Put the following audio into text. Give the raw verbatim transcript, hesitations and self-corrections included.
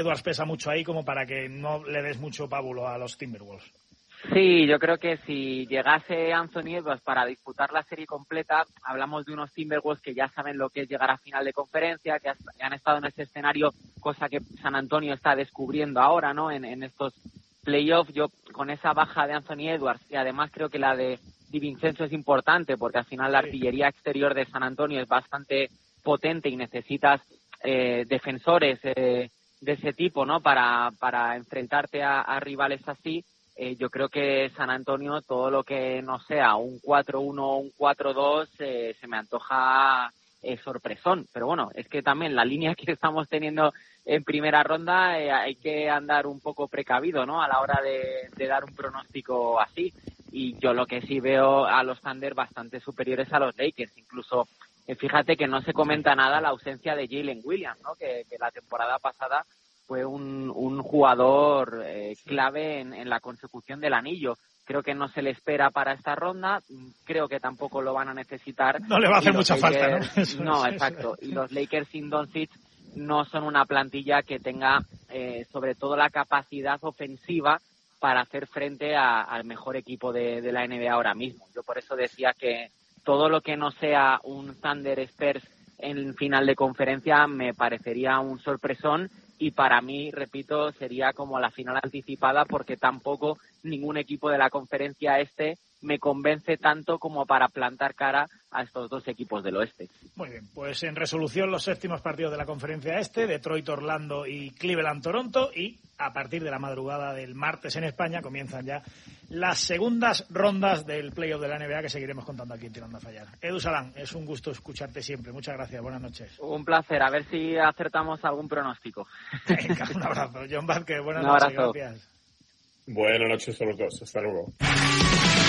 Edwards pesa mucho ahí como para que no le des mucho pábulo a los Timberwolves. Sí, yo creo que si llegase Anthony Edwards para disputar la serie completa, hablamos de unos Timberwolves que ya saben lo que es llegar a final de conferencia, que han estado en ese escenario, cosa que San Antonio está descubriendo ahora, ¿no? En, en estos playoffs, yo con esa baja de Anthony Edwards, y además creo que la de Di Vincenzo es importante, porque al final la artillería exterior de San Antonio es bastante potente y necesitas eh, defensores eh, de ese tipo, ¿no? Para, para enfrentarte a, a rivales así. Eh, yo creo que San Antonio, todo lo que no sea un cuatro uno o un cuatro dos, eh, se me antoja eh, sorpresón. Pero bueno, es que también la línea que estamos teniendo en primera ronda, eh, hay que andar un poco precavido, ¿no? A la hora de, de dar un pronóstico así. Y yo lo que sí veo a los Thunder bastante superiores a los Lakers. Incluso, eh, fíjate que no se comenta nada la ausencia de Jalen Williams, ¿no? Que, que la temporada pasada fue un, un jugador eh, clave en, en la consecución del anillo. Creo que no se le espera para esta ronda, creo que tampoco lo van a necesitar. No le va a hacer mucha Lakers, falta, ¿no? Eso no, es, exacto. eso es. Y los Lakers sin Doncic no son una plantilla que tenga eh, sobre todo la capacidad ofensiva para hacer frente a, al mejor equipo de, de la N B A ahora mismo. Yo por eso decía que todo lo que no sea un Thunder Spurs en final de conferencia me parecería un sorpresón. Y para mí, repito, sería como la final anticipada, porque tampoco ningún equipo de la conferencia este me convence tanto como para plantar cara a estos dos equipos del oeste. Muy bien, pues en resolución los séptimos partidos de la conferencia este, Detroit, Orlando y Cleveland, Toronto, y a partir de la madrugada del martes en España comienzan ya las segundas rondas del playoff de la N B A, que seguiremos contando aquí en Tirando a Fallar. Edu Salán, es un gusto escucharte siempre. Muchas gracias, buenas noches. Un placer, a ver si acertamos algún pronóstico. Venga, un abrazo. John Vázquez, buenas un noches, abrazo. Gracias. Buenas noches a los dos, hasta luego.